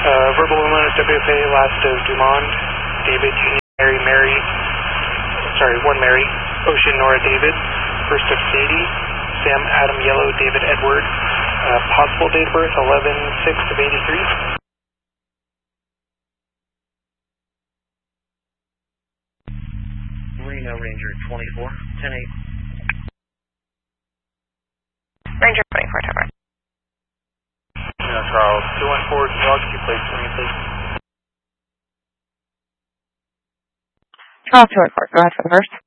Verbal Luna, WFA, last of Dumont, David, Union, Mary, 1 Mary, Ocean, Nora, David, first of Sadie, Sam, Adam, Yellow, David, Edward, possible date of birth, 11/6 of 83. Reno, Ranger 24, 10-8. Ranger 24, Tower. Charles, 214, can you occupancy plates for me, please? Charles 214, go ahead for the first.